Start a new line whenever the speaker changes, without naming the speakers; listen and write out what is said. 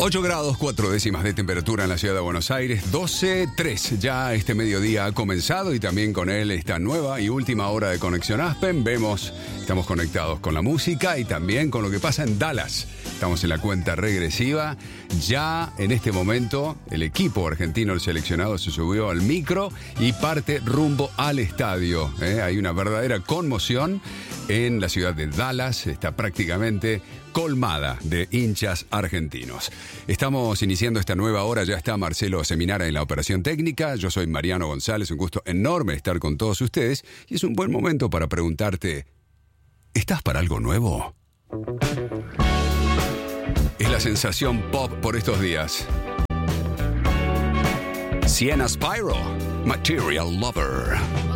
8 grados 4 décimas de temperatura en la ciudad de Buenos Aires, 12:03. Ya este mediodía ha comenzado y también con él esta nueva y última hora de Conexión Aspen. Estamos conectados con la música y también con lo que pasa en Dallas. Estamos en la cuenta regresiva. Ya en este momento el equipo argentino, el seleccionado, se subió al micro y parte rumbo al estadio. Hay una verdadera conmoción en la ciudad de Dallas. Está prácticamente colmada de hinchas argentinos. Estamos iniciando esta nueva hora. Ya está Marcelo Seminara en la operación técnica. Yo soy Mariano González. Un gusto enorme estar con todos ustedes. Y es un buen momento para preguntarte: ¿estás para algo nuevo? Es la sensación pop por estos días. Sienna Spyro, Material Lover.